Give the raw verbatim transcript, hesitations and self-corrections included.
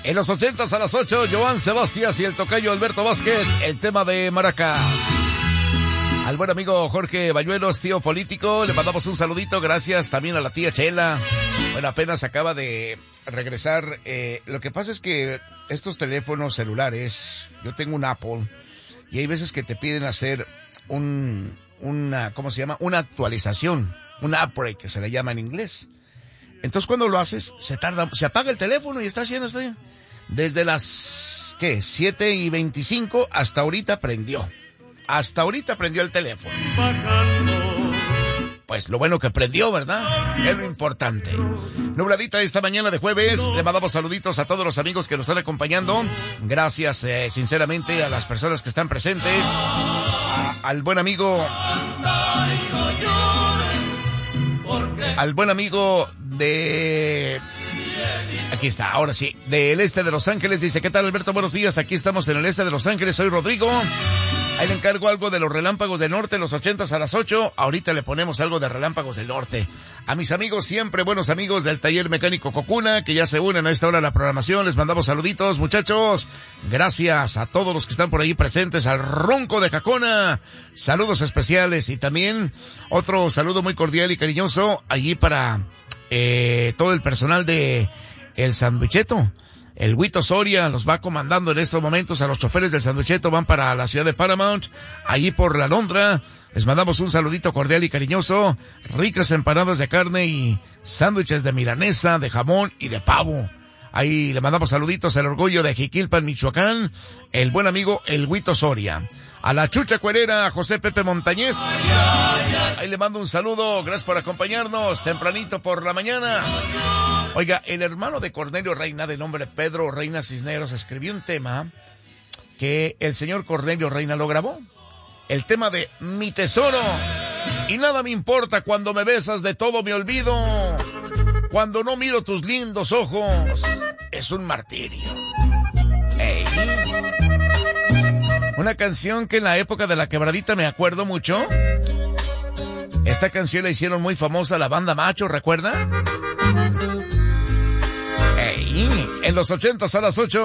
En los ochentas a las ocho, Joan Sebastián y el tocayo Alberto Vázquez, el tema de Maracas. Al buen amigo Jorge Bañuelos, tío político, le mandamos un saludito, gracias también a la tía Chela. Bueno, apenas acaba de regresar. Eh, lo que pasa es que estos teléfonos celulares, yo tengo un Apple, y hay veces que te piden hacer un, una, ¿cómo se llama? Una actualización, un upgrade que se le llama en inglés. Entonces cuando lo haces, se tarda, se apaga el teléfono y está haciendo esto. Desde las, ¿qué? siete y veinticinco hasta ahorita prendió. Hasta ahorita prendió el teléfono. Pues lo bueno que prendió, ¿verdad? Es lo importante. Nubladita esta mañana de jueves. Le mandamos saluditos a todos los amigos que nos están acompañando. Gracias, eh, sinceramente, a las personas que están presentes. A, al buen amigo... Al buen amigo de... Aquí está, ahora sí, del este de Los Ángeles. Dice, ¿qué tal, Alberto? Buenos días, aquí estamos en el este de Los Ángeles, soy Rodrigo. Ahí le encargo algo de los relámpagos del norte, los ochentas a las ocho. Ahorita le ponemos algo de relámpagos del norte. A mis amigos, siempre buenos amigos del taller mecánico Cocuna, que ya se unen a esta hora a la programación, les mandamos saluditos, muchachos. Gracias a todos los que están por ahí presentes, al Ronco de Jacona. Saludos especiales y también otro saludo muy cordial y cariñoso allí para eh, todo el personal de El Sandwicheto. El Huito Soria los va comandando en estos momentos a los choferes del Sandwicheto, van para la ciudad de Paramount, allí por la Londra. Les mandamos un saludito cordial y cariñoso, ricas empanadas de carne y sándwiches de milanesa, de jamón y de pavo. Ahí le mandamos saluditos al orgullo de Jiquilpan, Michoacán, el buen amigo el Huito Soria. A la Chucha Cuerera, a José Pepe Montañez. Ahí le mando un saludo, gracias por acompañarnos tempranito por la mañana. Oiga, el hermano de Cornelio Reina, de nombre Pedro Reina Cisneros, escribió un tema que el señor Cornelio Reina lo grabó. El tema de Mi Tesoro. Y nada me importa cuando me besas, de todo me olvido. Cuando no miro tus lindos ojos, es un martirio. Hey. Una canción que en la época de la quebradita me acuerdo mucho. Esta canción la hicieron muy famosa la banda Macho, ¿recuerda? Hey, en los ochentas a las ocho.